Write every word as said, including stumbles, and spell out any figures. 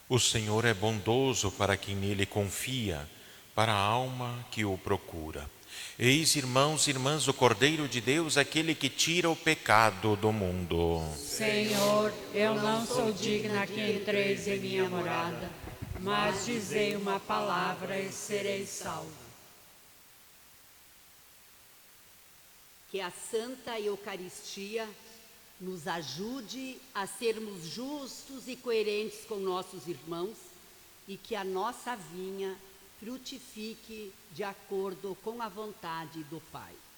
O Senhor é bondoso para quem nele confia, para a alma que o procura. Eis, irmãos e irmãs, o Cordeiro de Deus, aquele que tira o pecado do mundo. Senhor, eu não sou digna que entreis em minha morada, mas dizei uma palavra e serei salvo. Que a Santa Eucaristia nos ajude a sermos justos e coerentes com nossos irmãos e que a nossa vinha frutifique de acordo com a vontade do Pai.